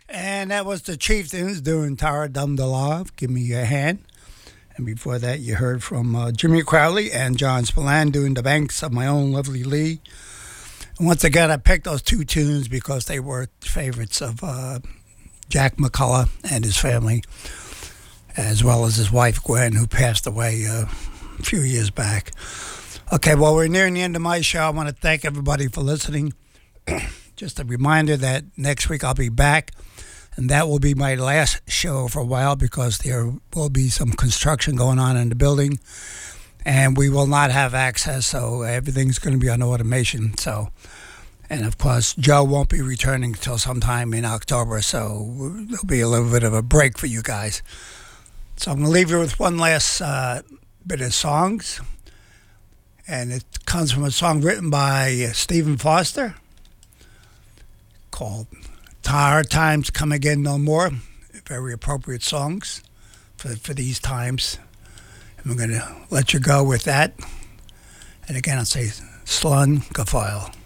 And that was the Chieftains doing Tara Dum da Love, Give Me Your Hand. And before that, you heard from Jimmy Crowley and John Spillane doing The Banks of My Own Lovely Lee. And once again, I picked those two tunes because they were favorites of Jack McCullough and his family, as well as his wife Gwen, who passed away a few years back. Okay, well, we're nearing the end of my show. I want to thank everybody for listening. Just a reminder that next week I'll be back, and that will be my last show for a while because there will be some construction going on in the building, and we will not have access, so everything's going to be on automation. So, and of course, Joe won't be returning until sometime in October, so there'll be a little bit of a break for you guys. So I'm going to leave you with one last bit of songs, and it comes from a song written by Stephen Foster called Tired Times Come Again No More. Very appropriate songs for these times. And we're going to let you go with that. And again, I'll say Slán go fóill.